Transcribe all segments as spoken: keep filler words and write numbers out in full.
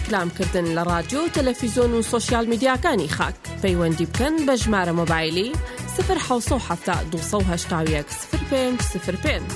ڕیکلامکردن لە رادیۆ تەلەڤیزۆن و سۆشیال میدیاکانی خاک پەیوەندی بکەن بە ژمارە مۆبایلی صفر حوت هەفتا دووسە و هەشتا و یەک صفر پێنج صفر پێنج.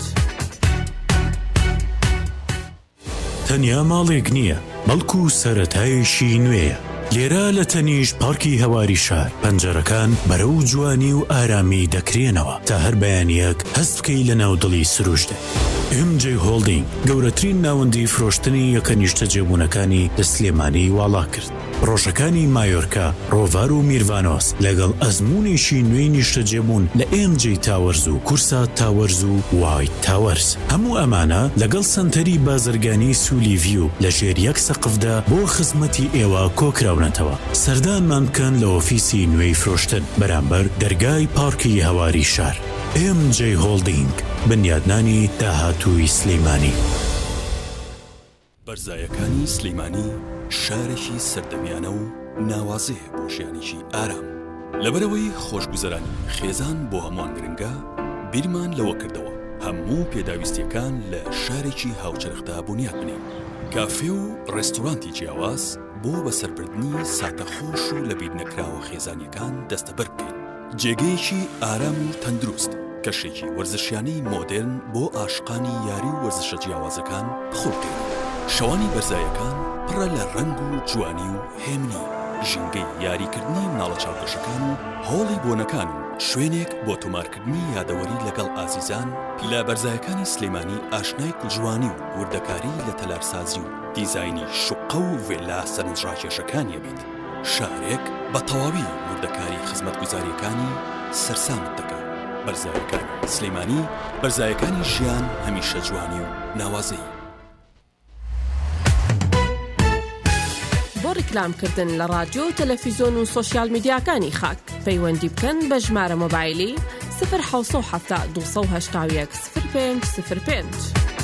تەنیا ماڵێک نییە، بەڵکو سەرەتایشی نوێیە. لێرە لە تەنیش پارکی هەواری شار پەنجەرەکان بەرەو جوانی و ئارامی دەکرێنەوە تا هەر بەیانیەک هەست بکەی لە ناودڵی سروشتێ. ئێم جێ هۆڵدینگ گەورەترین ناوەندی فرۆشتنی یەکە نیشتە جێبوونەکانی لە سلێمانی واڵا کرد. ڕۆژەکانی مایۆرکا، ڕۆڤار و میروانۆس لەگەڵ ئەزمونێکی نوێی نیشتە جێبوون لە ئێم جێ تاوەرز و کورسا تاوەرز و وایت تاوەرز. هەموو ئەمانە لەگەڵ سنتەری بازرگانی سولی ڤیو لە ژێر یەک سەقفدا بۆ خزمەتی ئێوە کۆکراونەتەوە. سەردانمان بکەن لە ئۆفیسی نوێی فرۆشتن بەرامبەر دەرگای پارکی هەواری شار. ئێم جێ هۆڵدینگ، بنیادنانی داهاتووی سلەیمانی. بەرزایەکانی سلەیمانی شارێکی سەردەمیانە و ناوازەیە بۆ ژیانێکی ئارام. لەبەرەوەی خۆشگوزەرانی خێزان بۆ هەمووان گرنگە، بیرمان لەوە کردەوە هەموو پێداویستیەکان لە شارێکی هاوچەرخدا بنیاد بنێن. کافێ و ڕێستۆرانتی جیاواز بۆ بەسەربردنی ساتەخۆش و لە بیر نەکراوە خێزانیەکان دەستەبەر بکەین. جێگەیەکی ئارام و تەندروست، کەشێکی وەرزشیانەی مۆدێرن بۆ ئاشقانی یاری و وەرزشە جیاوازەکان بخۆ بکەین. شەوانی بەرزایەکان پڕە لە ڕەنگ و جوانی و هێمنی، ژینگەی یاریکردنی مناڵە چاوکەشەکان و هۆڵی بۆنەکان و شوێنێک بۆ تۆمارکردنی یادەوەری لەگەڵ ئازیزان. لە بەرزایەکانی سلەیمانی ئاشنای کوژوانی و وردەکاری لە تەلارسازی و دیزاینی شوقە و ڤێلا سەرنجڕاکێشەکانیە بیت. شارێک بە تەواوی وردەکاری خزمەتگوزاریەکانی سەرسامت دەکات. بەرزایەکانی سلەیمانی، بەرزایەکانی ژیان هەمیشە جوانی و ناوازەی. بۆ ڕیکلامکردن لە رادیۆ تەلەڤیزۆن و سۆشیال میدیاکانی خاک پەیوەندی بکەن بە ژمارە مۆبایلی صفر حوت هەفتا دووسە و هەشتا و یەک صفر پێنج صفر پێنج.